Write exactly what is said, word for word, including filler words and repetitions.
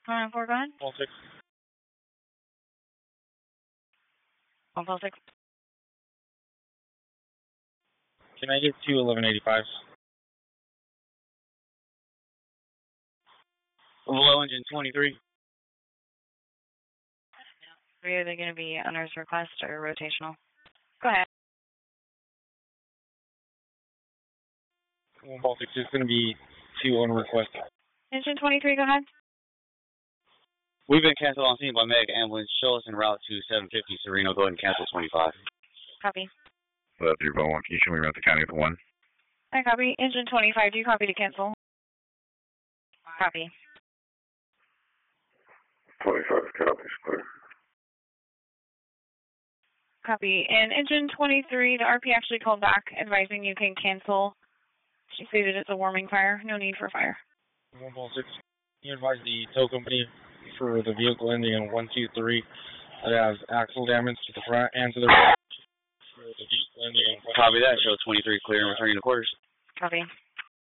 One four, go ahead. One six. One four six. Can I get two eleven eighty-fives? Low engine twenty-three. Are you either going to be owner's request or rotational? Go ahead. One Baltic, it's going to be two owner request. Engine twenty-three, go ahead. We've been canceled on scene by Meg Ambulance. Show us en route to seven fifty Sereno. Go ahead and cancel twenty-five. Copy. Well, three one one. Can you show me around the county with one? I copy. Engine twenty-five, do you copy to cancel? Copy. twenty-five, copy, clear. Copy. And engine twenty-three, the R P actually called back advising you can cancel. She stated it's a warming fire. No need for fire. One ball six. You advise the tow company for the vehicle ending in one two three that has axle damage to the front and to the rear. For the vehicle ending in Copy that. Show twenty-three clear and returning to quarters. Copy.